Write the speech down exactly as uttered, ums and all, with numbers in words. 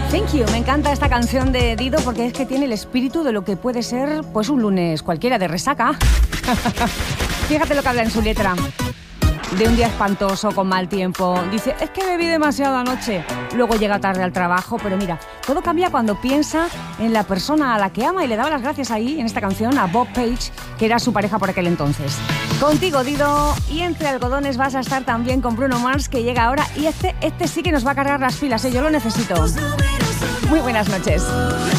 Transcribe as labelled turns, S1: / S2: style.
S1: Thank you, me encanta esta canción de Dido porque es que tiene el espíritu de lo que puede ser pues un lunes cualquiera de resaca. Fíjate lo que habla en su letra. De un día espantoso, con mal tiempo. Dice, es que bebí demasiado anoche. Luego llega tarde al trabajo, pero mira, todo cambia cuando piensa en la persona a la que ama y le daba las gracias ahí, en esta canción, a Bob Page, que era su pareja por aquel entonces. Contigo, Dido, y entre algodones vas a estar también con Bruno Mars, que llega ahora, y este, este sí que nos va a cargar las pilas, ¿eh? Yo lo necesito. Muy buenas noches.